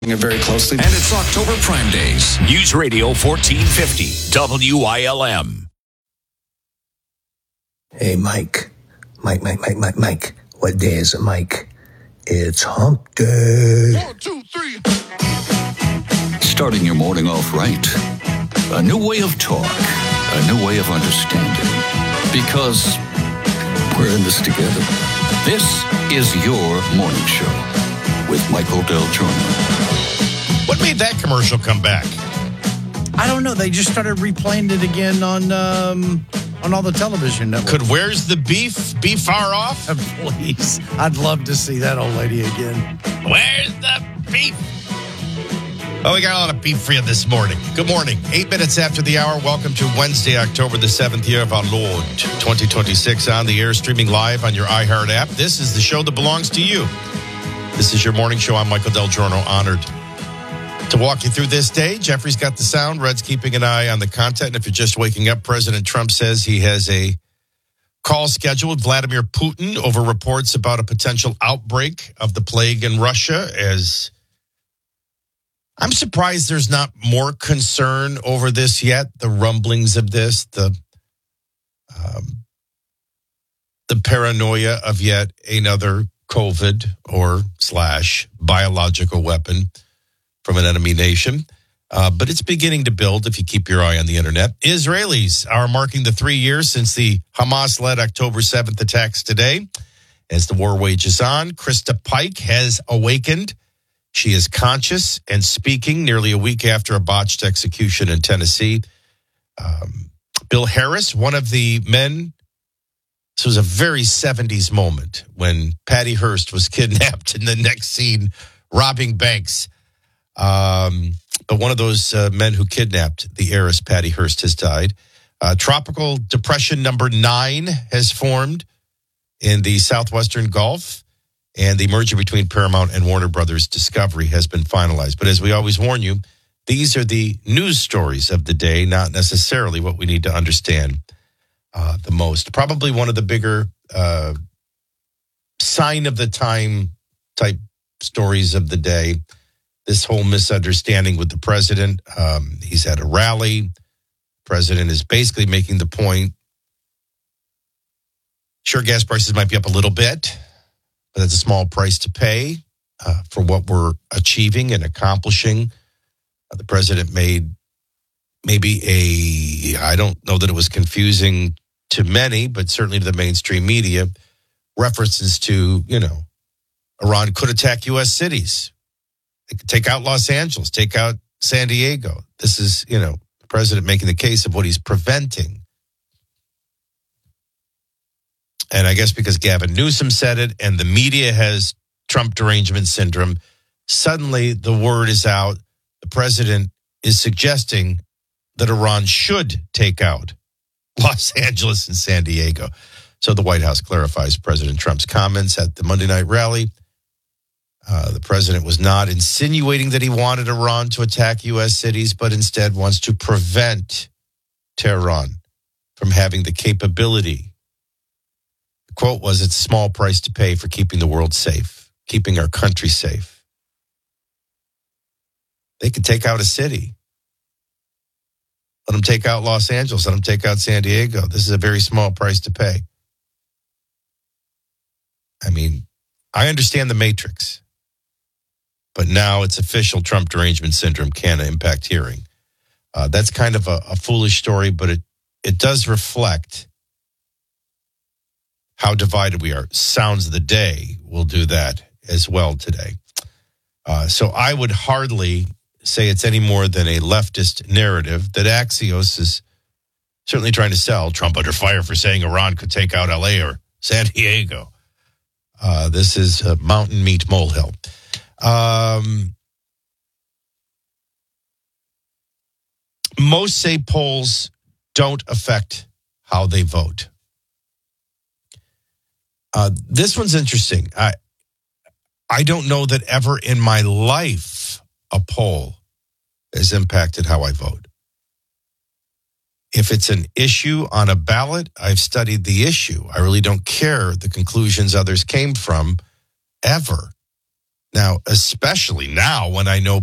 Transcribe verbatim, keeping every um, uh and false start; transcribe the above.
it very closely. And it's October Prime Days. News Radio fourteen fifty, W I L M. Hey, Mike. Mike, Mike, Mike, Mike, Mike. What day is it, Mike? It's hump day. One, two, three. Starting your morning off right. A new way of talk. A new way of understanding. Because we're in this together. This is your morning show with Michael Del Giorno. What made that commercial come back? I don't know. They just started replaying it again on um, on all the television networks. Could Where's the Beef be far off? Please. I'd love to see that old lady again. Where's the beef? Oh, we got a lot of beef for you this morning. Good morning. Eight minutes after the hour. Welcome to Wednesday, October the seventh, year of our Lord, twenty twenty-six, on the air, streaming live on your iHeart app. This is the show that belongs to you. This is your morning show. I'm Michael Del Giorno, honored to walk you through this day. Jeffrey's got the sound. Red's keeping an eye on the content. And if you're just waking up, President Trump says he has a call scheduled with Vladimir Putin over reports about a potential outbreak of the plague in Russia. As I'm surprised there's not more concern over this yet. The rumblings of this, the um, the paranoia of yet another COVID or slash biological weapon from an enemy nation. Uh, but it's beginning to build if you keep your eye on the internet. Israelis are marking the three years since the Hamas-led October seventh attacks today. As the war wages on, Krista Pike has awakened. She is conscious and speaking nearly a week after a botched execution in Tennessee. Um, Bill Harris, one of the men, this was a very seventies moment when Patty Hearst was kidnapped in the next scene, robbing banks. Um, but one of those uh, men who kidnapped the heiress, Patty Hearst, has died. Uh, tropical depression number nine has formed in the southwestern Gulf, and the merger between Paramount and Warner Brothers Discovery has been finalized. But as we always warn you, these are the news stories of the day, not necessarily what we need to understand uh, the most. Probably one of the bigger uh, sign of the time type stories of the day. This whole misunderstanding with the president. Um, he's at a rally. The president is basically making the point. Sure, gas prices might be up a little bit, but that's a small price to pay uh, for what we're achieving and accomplishing. Uh, the president made maybe a, I don't know that it was confusing to many, but certainly to the mainstream media, references to, you know, Iran could attack U S cities. They could take out Los Angeles, take out San Diego. This is, you know, the president making the case of what he's preventing. And I guess because Gavin Newsom said it and the media has Trump derangement syndrome, suddenly the word is out. The president is suggesting that Iran should take out Los Angeles and San Diego. So the White House clarifies President Trump's comments at the Monday night rally. Uh, the president was not insinuating that he wanted Iran to attack U S cities, but instead wants to prevent Tehran from having the capability. The quote was, "It's a small price to pay for keeping the world safe, keeping our country safe." They could take out a city. Let them take out Los Angeles. Let them take out San Diego. This is a very small price to pay. I mean, I understand the matrix. But now it's official. Trump derangement syndrome can impact hearing. Uh, that's kind of a, a foolish story, but it, it does reflect how divided we are. Sounds of the day will do that as well today. Uh, so I would hardly say it's any more than a leftist narrative that Axios is certainly trying to sell. Trump under fire for saying Iran could take out L A or San Diego. Uh, this is a mountain meet molehill. Um, most say polls don't affect how they vote. Uh, this one's interesting. I I don't know that ever in my life a poll has impacted how I vote. If it's an issue on a ballot, I've studied the issue. I really don't care the conclusions others came from ever. Now, especially now when I know